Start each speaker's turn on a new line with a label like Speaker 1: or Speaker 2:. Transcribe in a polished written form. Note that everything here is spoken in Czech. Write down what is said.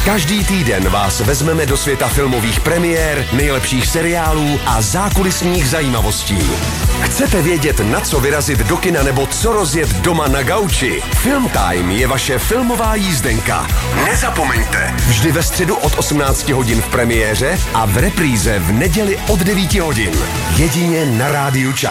Speaker 1: Každý týden vás vezmeme do světa filmových premiér, nejlepších seriálů a zákulisních zajímavostí. Chcete vědět, na co vyrazit do kina nebo co rozjet doma na gauči? Film Time je vaše filmová jízdenka. Nezapomeňte, vždy ve středu od 18 hodin v premiéře a v repríze v neděli od 9 hodin. Jedině na Rádiu Čas.